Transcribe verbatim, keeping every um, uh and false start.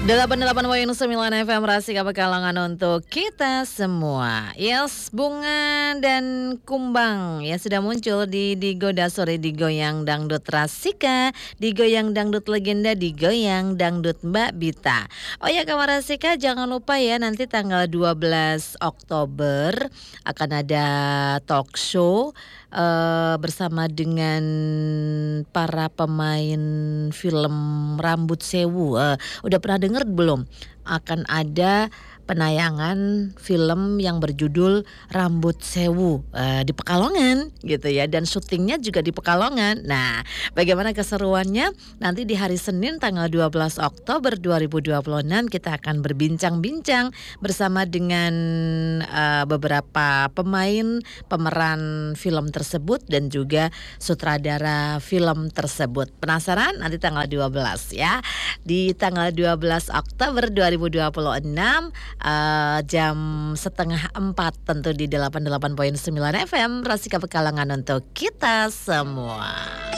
delapan puluh delapan koma sembilan F M Rasika Pekalongan untuk kita semua. Yes, Bunga dan Kumbang ya sudah muncul di Digoda Sore Digoyang Dangdut Rasika, Digoyang Dangdut Legenda, Digoyang Dangdut Mbak Bita. Oh ya kawan Rasika, jangan lupa ya nanti tanggal dua belas Oktober akan ada talk show uh, bersama dengan para pemain film Rambut Sewu. Uh, udah pernah dengar belum? Akan ada penayangan film yang berjudul Rambut Sewu uh, di Pekalongan gitu ya, dan syutingnya juga di Pekalongan. Nah, bagaimana keseruannya? Nanti di hari Senin tanggal dua belas Oktober dua ribu dua puluh enam kita akan berbincang-bincang bersama dengan uh, beberapa pemain pemeran film tersebut dan juga sutradara film tersebut. Penasaran? Nanti tanggal dua belas ya. Di tanggal dua belas Oktober dua ribu dua puluh enam uh, jam setengah empat tentu di delapan puluh delapan koma sembilan F M Rasika Pekalongan untuk kita semua.